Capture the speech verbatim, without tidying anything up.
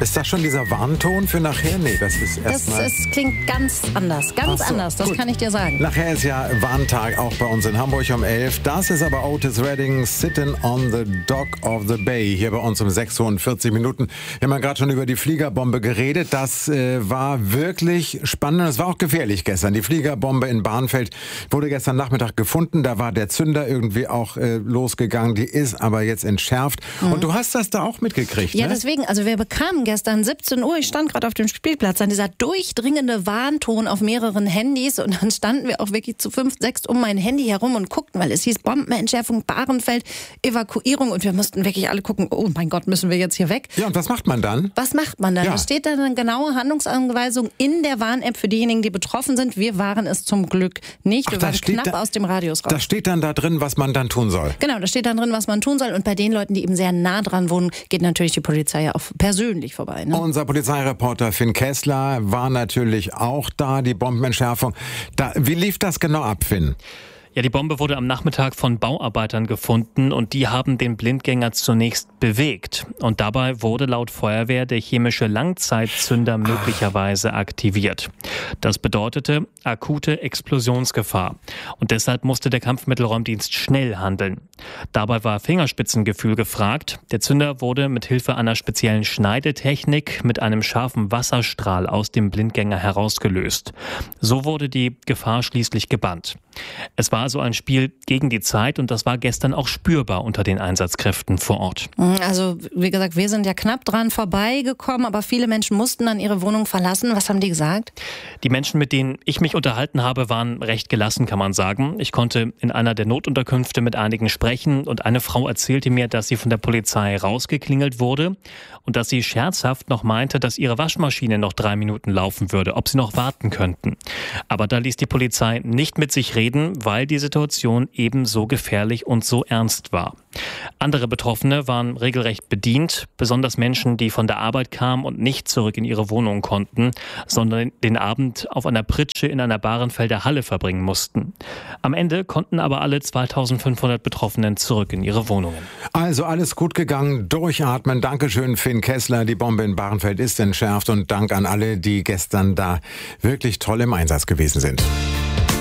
Ist das schon dieser Warnton für nachher? Nee, das ist Das, erstmal... es klingt ganz anders, ganz Ach so, anders, das gut. kann ich dir sagen. Nachher ist ja Warntag, auch bei uns in Hamburg um elf. Das ist aber Otis Redding, Sitting on the Dock of the Bay, hier bei uns um sechs Uhr vierzig Minuten. Wir haben ja gerade schon über die Fliegerbombe geredet. Das äh, war wirklich spannend. Es war auch gefährlich gestern. Die Fliegerbombe in Barnfeld wurde gestern Nachmittag gefunden. Da war der Zünder irgendwie auch äh, losgegangen. Die ist aber jetzt entschärft. Mhm. Und du hast das da auch mitgekriegt, Ja, ne? deswegen, also wir bekamen gestern siebzehn Uhr, ich stand gerade auf dem Spielplatz, dann dieser durchdringende Warnton auf mehreren Handys und dann standen wir auch wirklich zu fünf, sechs um mein Handy herum und guckten, weil es hieß Bombenentschärfung, Bahrenfeld, Evakuierung und wir mussten wirklich alle gucken, oh mein Gott, müssen wir jetzt hier weg? Ja, und was macht man dann? Was macht man dann? Ja. Da steht dann eine genaue Handlungsanweisung in der Warn-App für diejenigen, die betroffen sind. Wir waren es zum Glück nicht. Wir Ach, da waren steht knapp da- aus dem Radius raus. Da steht dann da drin, was man dann tun soll. Genau, da steht dann drin, was man tun soll. Und bei den Leuten, die eben sehr nah dran wohnen, geht natürlich die Polizei ja auch persönlich vorbei. Ne? Unser Polizeireporter Finn Kessler war natürlich auch da, die Bombenentschärfung. Da, wie lief das genau ab, Finn? Ja, die Bombe wurde am Nachmittag von Bauarbeitern gefunden und die haben den Blindgänger zunächst bewegt. Und dabei wurde laut Feuerwehr der chemische Langzeitzünder möglicherweise aktiviert. Das bedeutete akute Explosionsgefahr. Und deshalb musste der Kampfmittelräumdienst schnell handeln. Dabei war Fingerspitzengefühl gefragt. Der Zünder wurde mit Hilfe einer speziellen Schneidetechnik mit einem scharfen Wasserstrahl aus dem Blindgänger herausgelöst. So wurde die Gefahr schließlich gebannt. Es war also ein Spiel gegen die Zeit und das war gestern auch spürbar unter den Einsatzkräften vor Ort. Also wie gesagt, wir sind ja knapp dran vorbeigekommen, aber viele Menschen mussten dann ihre Wohnung verlassen. Was haben die gesagt? Die Menschen, mit denen ich mich unterhalten habe, waren recht gelassen, kann man sagen. Ich konnte in einer der Notunterkünfte mit einigen sprechen und eine Frau erzählte mir, dass sie von der Polizei rausgeklingelt wurde und dass sie scherzhaft noch meinte, dass ihre Waschmaschine noch drei Minuten laufen würde, ob sie noch warten könnten. Aber da ließ die Polizei nicht mit sich reden, weil die Situation eben so gefährlich und so ernst war. Andere Betroffene waren regelrecht bedient, besonders Menschen, die von der Arbeit kamen und nicht zurück in ihre Wohnung konnten, sondern den Abend auf einer Pritsche in einer Bahrenfelder Halle verbringen mussten. Am Ende konnten aber alle zweitausendfünfhundert Betroffenen zurück in ihre Wohnungen. Also alles gut gegangen, durchatmen. Dankeschön, Finn Kessler. Die Bombe in Bahrenfeld ist entschärft und Dank an alle, die gestern da wirklich toll im Einsatz gewesen sind.